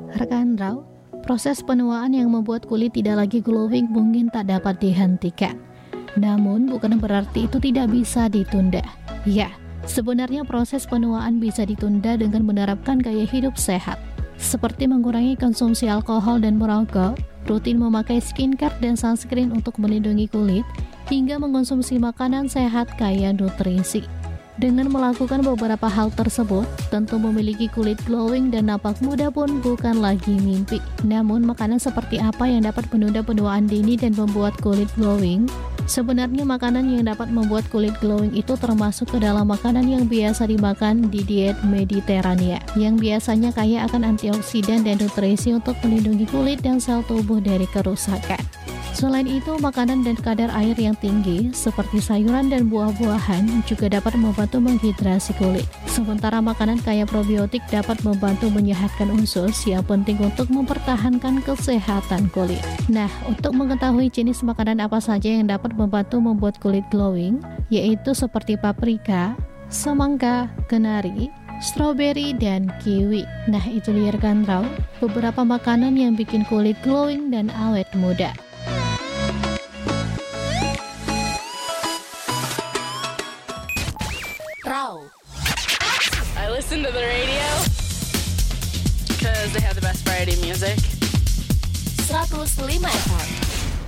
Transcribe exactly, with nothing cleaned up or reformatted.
Rekan Raw, proses penuaan yang membuat kulit tidak lagi glowing mungkin tak dapat dihentikan. Namun bukan berarti itu tidak bisa ditunda. Ya, sebenarnya proses penuaan bisa ditunda dengan menerapkan gaya hidup sehat, seperti mengurangi konsumsi alkohol dan merokok, rutin memakai skincare dan sunscreen untuk melindungi kulit, hingga mengonsumsi makanan sehat kaya nutrisi. Dengan melakukan beberapa hal tersebut, tentu memiliki kulit glowing dan nampak muda pun bukan lagi mimpi. Namun, makanan seperti apa yang dapat menunda penuaan dini dan membuat kulit glowing? Sebenarnya makanan yang dapat membuat kulit glowing itu termasuk ke dalam makanan yang biasa dimakan di diet Mediterania, yang biasanya kaya akan antioksidan dan nutrisi untuk melindungi kulit dan sel tubuh dari kerusakan. Selain itu, makanan dan kadar air yang tinggi seperti sayuran dan buah-buahan juga dapat membantu menghidrasi kulit. Sementara makanan kaya probiotik dapat membantu menyehatkan usus yang penting untuk mempertahankan kesehatan kulit. Nah, untuk mengetahui jenis makanan apa saja yang dapat membantu membuat kulit glowing, yaitu seperti paprika, semangka, kenari, strawberry, dan kiwi. Nah, itu dia rekan Raw, beberapa makanan yang bikin kulit glowing dan awet muda. Raw. I listen to the radio because they have the best variety music. seratus lima F M